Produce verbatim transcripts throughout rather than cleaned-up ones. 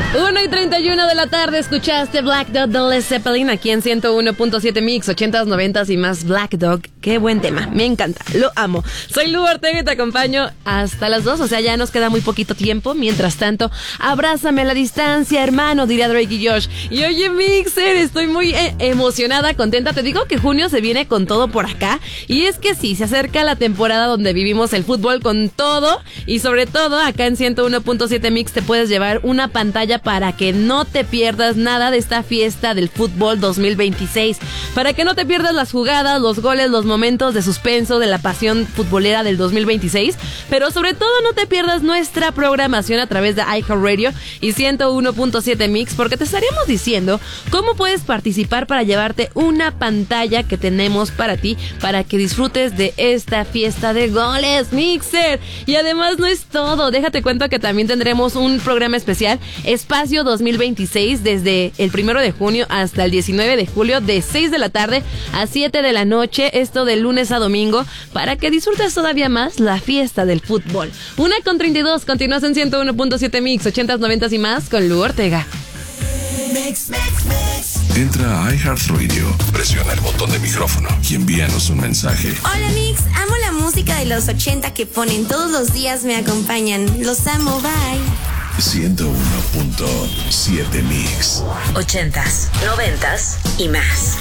una y treinta y uno de la tarde, escuchaste Black Dog de Led Zeppelin aquí en ciento uno punto siete Mix, ochentas, noventas y más. Black Dog, qué buen tema, me encanta, lo amo. Soy Lu Ortega y te acompaño hasta las dos, o sea, ya nos queda muy poquito tiempo. Mientras tanto, abrázame a la distancia, hermano, diría Drake y Josh. Y oye, Mixer, estoy muy eh, emocionada, contenta. Te digo que junio se viene con todo por acá. Y es que sí, se acerca la temporada donde vivimos el fútbol con todo. Y sobre todo, acá en ciento uno punto siete Mix te puedes llevar una pantalla para que no te pierdas nada de esta fiesta del fútbol dos mil veintiséis. Para que no te pierdas las jugadas, los goles, los momentos de suspenso de la pasión futbolera del dos mil veintiséis. Pero sobre todo no te pierdas nuestra programación a través de iHeartRadio y ciento uno punto siete Mix, porque te estaremos diciendo cómo puedes participar para llevarte una pantalla que tenemos para ti, para que disfrutes de esta fiesta de goles, Mixer. Y además no es todo, déjate cuento que también tendremos un programa especial, Espacio dos mil veintiséis, desde el primero de junio hasta el diecinueve de julio, de seis de la tarde a siete de la noche, esto de lunes a domingo, para que disfrutes todavía más la fiesta del fútbol. Una con treinta y dos, continúas en ciento uno punto siete Mix, ochentas, noventas y más con Lu Ortega. Mix, mix, mix. Entra a iHeartRadio, presiona el botón de micrófono y envíanos un mensaje. Hola Mix, amo la música de los ochenta que ponen todos los días, me acompañan. Los amo, bye. ciento uno punto siete Mix. Ochentas, noventas y más.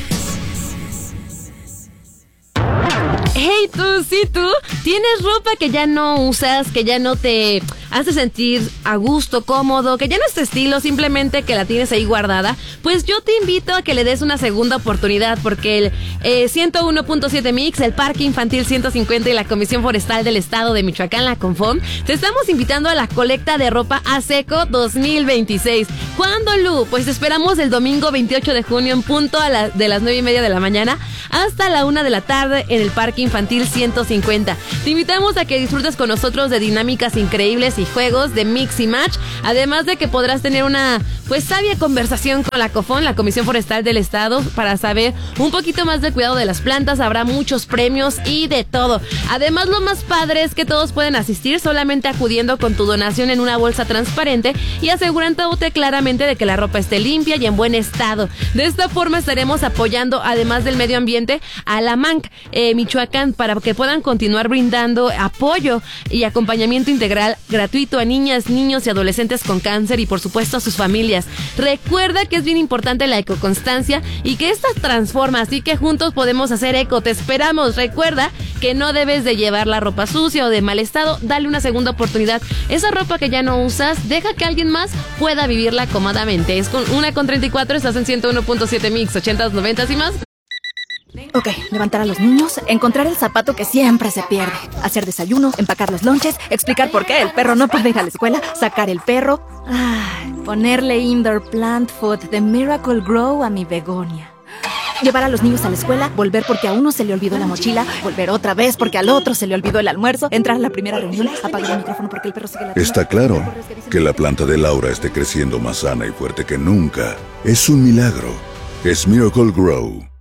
Hey, tú, sí, tú, ¿tienes ropa que ya no usas, que ya no te hace sentir a gusto, cómodo, que ya no es tu estilo, simplemente que la tienes ahí guardada? Pues yo te invito a que le des una segunda oportunidad, porque el eh, ciento uno punto siete Mix, el Parque Infantil ciento cincuenta y la Comisión Forestal del Estado de Michoacán, la Confom, te estamos invitando a la colecta de ropa a seco dos mil veintiséis. ¿Cuándo, Lu? Pues te esperamos el domingo veintiocho de junio en punto a la, de las nueve y media de la mañana hasta la una de la tarde en el Parque Infantil ciento cincuenta. Te invitamos a que disfrutes con nosotros de dinámicas increíbles y juegos de mix y match, además de que podrás tener una pues sabia conversación con la COFON, la Comisión Forestal del Estado, para saber un poquito más del cuidado de las plantas. Habrá muchos premios y de todo. Además, lo más padre es que todos pueden asistir solamente acudiendo con tu donación en una bolsa transparente y asegurándote claramente de que la ropa esté limpia y en buen estado. De esta forma estaremos apoyando, además del medio ambiente, a la M A N C eh, Michoacán, para que puedan continuar brindando apoyo y acompañamiento integral gratuito a niñas, niños y adolescentes con cáncer y por supuesto a sus familias. Recuerda que es bien importante la ecoconstancia y que esta transforma, así que juntos podemos hacer eco. Te esperamos. Recuerda que no debes de llevar la ropa sucia o de mal estado. Dale una segunda oportunidad. Esa ropa que ya no usas, deja que alguien más pueda vivirla cómodamente. Es con una con treinta y cuatro, estás en ciento uno punto siete Mix, ochentas, noventas y más. Ok, levantar a los niños, encontrar el zapato que siempre se pierde, hacer desayuno, empacar los lonches, explicar por qué el perro no puede ir a la escuela, sacar el perro, ay, ponerle indoor plant food de Miracle Grow a mi begonia. Llevar a los niños a la escuela, volver porque a uno se le olvidó la mochila, volver otra vez porque al otro se le olvidó el almuerzo, entrar a la primera reunión, apagar el micrófono porque el perro sigue ladrando. Está claro que la planta de Laura esté creciendo más sana y fuerte que nunca. Es un milagro. Es Miracle Grow.